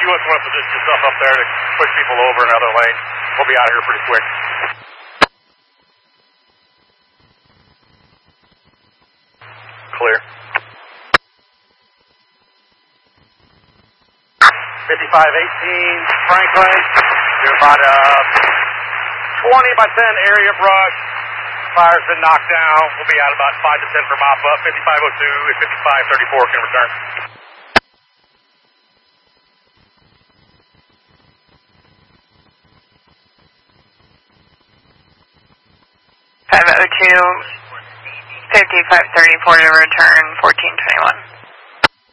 us want to position yourself up there to push people over in other lanes. We'll be out of here pretty quick. Clear. 5518 Franklin. You're about 20 by 10 area brush. Fire's been knocked down. We'll be out about 5 to 10 for mop up. 5502 and 5534 can return. .502, 5534 to return, 1421.